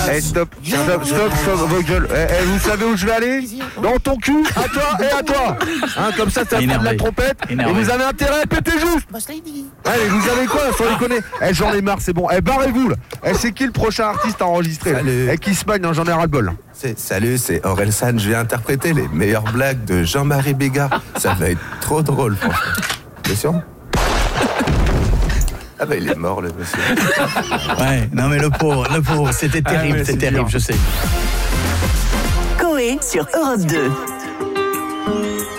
Eh, stop, vos gueules. Vous savez où je vais aller? Dans ton cul, à toi et à toi. Hein, comme ça fait de la trompette. Et vous avez intérêt à péter juste. Allez, vous savez quoi, sans déconner. J'en ai marre, c'est bon. Barrez-vous là. C'est qui le prochain artiste à enregistrer? Qui se bagne, j'en ai ras-le-bol. Salut, c'est Orelsan. Je vais interpréter les meilleures blagues de Jean-Marie Bigard. Ça va être trop drôle, franchement. Bien sûr. Ah bah il est mort le monsieur. Ouais, non mais le pauvre, c'était terrible, c'est terrible, dur. Je sais. Coé sur Europe 2.